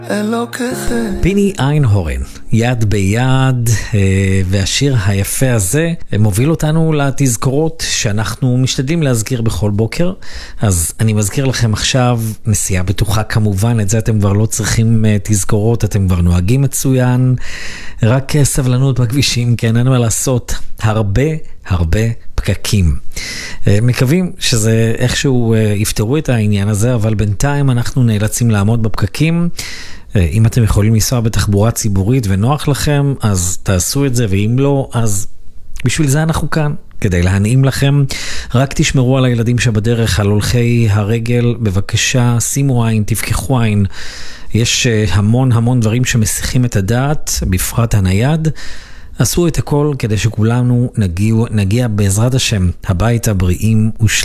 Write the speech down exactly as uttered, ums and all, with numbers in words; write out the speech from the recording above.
פיני איינהורן, יד ביד, והשיר היפה הזה מוביל אותנו לתזכורות שאנחנו משתדלים להזכיר בכל בוקר. אז אני מזכיר לכם עכשיו נסיעה בטוחה, כמובן את זה אתם כבר לא צריכים תזכורות, אתם כבר נוהגים מצוין, רק סבלנות בכבישים, כן, אין מה לעשות, הרבה הרבה פקקים. מקווים שזה איכשהו יפתרו את העניין הזה, אבל בינתיים אנחנו נאלצים לעמוד בפקקים. אם אתם יכולים לנסוע בתחבורה ציבורית ונוח לכם, אז תעשו את זה, ואם לא, אז בשביל זה אנחנו כאן, כדי להנעים לכם. רק תשמרו על הילדים שבדרך, על הולכי הרגל, בבקשה, שימו עין, תפקחו עין. יש המון המון דברים שמסיחים את הדעת, בפרט הנייד. עשו את הכל כדי שכולנו נגיע, נגיע בעזרת השם הביתה בריאים ושלמים.